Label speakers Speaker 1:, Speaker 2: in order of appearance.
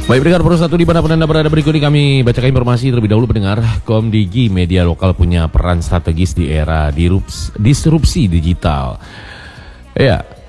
Speaker 1: Baik pendengar Pro 1 dimanapun Anda berada, berikut ini kami bacakan informasi terlebih dahulu. Pendengar, Komdigi media lokal punya peran strategis di era disrupsi digital. Ya,